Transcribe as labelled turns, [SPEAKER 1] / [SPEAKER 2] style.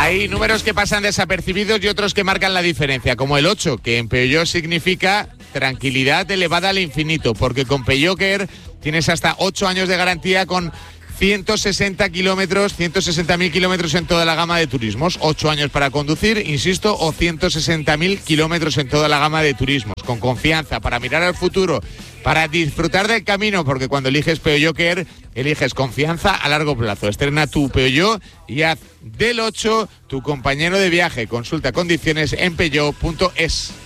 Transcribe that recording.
[SPEAKER 1] Hay números que pasan desapercibidos y otros que marcan la diferencia, como el 8, que en Peugeot significa tranquilidad elevada al infinito, porque con Peugeot Care tienes hasta 8 años de garantía con 160 kilómetros, 160.000 kilómetros en toda la gama de turismos, 8 años para conducir, insisto, o 160.000 kilómetros en toda la gama de turismos, con confianza, para mirar al futuro, para disfrutar del camino, porque cuando eliges Peugeot Care, eliges confianza a largo plazo. Estrena tu Peugeot y haz del 8 tu compañero de viaje. Consulta condiciones en peugeot.es.